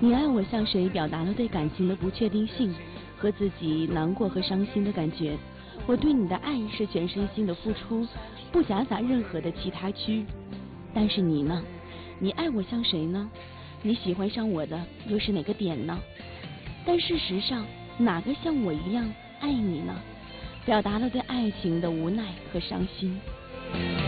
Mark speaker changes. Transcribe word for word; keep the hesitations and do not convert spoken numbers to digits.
Speaker 1: 你爱我像谁表达了对感情的不确定性和自己难过和伤心的感觉。我对你的爱是全身心的付出，不夹杂任何的其他区。但是你呢？你爱我像谁呢？你喜欢上我的又是哪个点呢？但事实上，哪个像我一样爱你呢？表达了对爱情的无奈和伤心。